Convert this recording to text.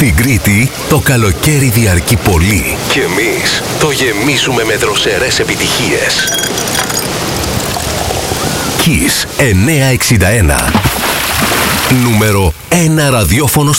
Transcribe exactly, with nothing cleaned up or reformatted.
Στην Κρήτη το καλοκαίρι διαρκεί πολύ και εμείς το γεμίζουμε με δροσερές επιτυχίες. Kiss εννιακόσια εξήντα ένα. Νούμερο ένα ραδιόφωνο